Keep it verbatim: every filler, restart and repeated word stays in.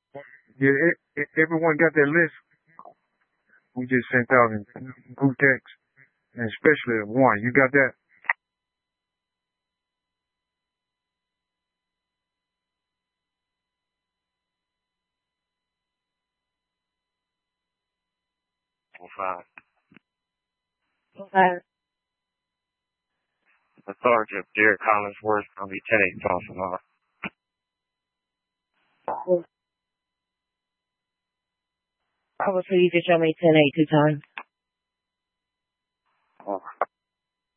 Yeah, e- e- everyone got that list we just sent out in group text, and especially one. You got that? Well, fine. Okay. The Sergeant Derek Collinsworth gonna be ten eight Thompson R. Oh, so you just showed me ten eight two times.